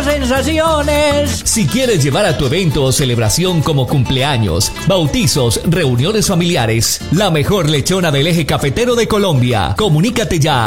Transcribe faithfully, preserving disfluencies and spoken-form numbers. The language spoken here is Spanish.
sensaciones. Si quieres llevar a tu evento o celebración como cumpleaños, bautizos, reuniones familiares, la mejor lechona del eje cafetero de Colombia, comunícate ya